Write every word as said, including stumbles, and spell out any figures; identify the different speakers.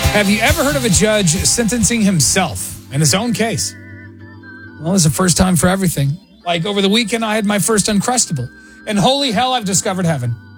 Speaker 1: Have you ever heard of a judge sentencing himself in his own case? Well, it's the first time for everything. Like over the weekend, I had my first Uncrustable. And holy hell, I've discovered heaven.